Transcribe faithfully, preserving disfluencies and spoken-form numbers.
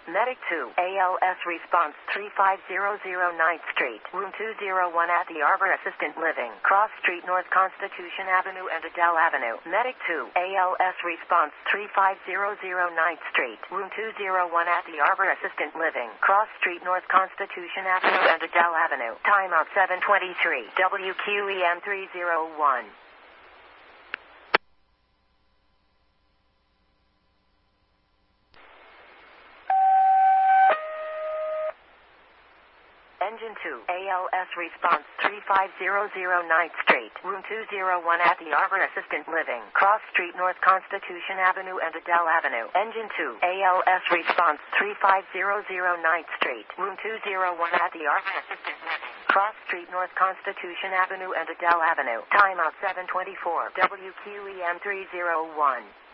Medic two, A L S response three five zero zero ninth Street, room two oh one at the Arbor Assistant Living, Cross Street North Constitution Avenue and Adele Avenue. Medic two, A L S response three five zero zero ninth Street, room two oh one at the Arbor Assistant Living, Cross Street North Constitution Avenue and Adele Avenue. Timeout seven twenty-three, W Q E M three oh one. Engine two, A L S response three five zero zero ninth Street, room two oh one at the Arbor Assistant Living, Cross Street North Constitution Avenue and Adele Avenue. Engine two, A L S response three five zero zero ninth Street, room two oh one at the Arbor Assistant Living, Cross Street North Constitution Avenue and Adele Avenue. Timeout seven twenty-four, W Q E M three oh one.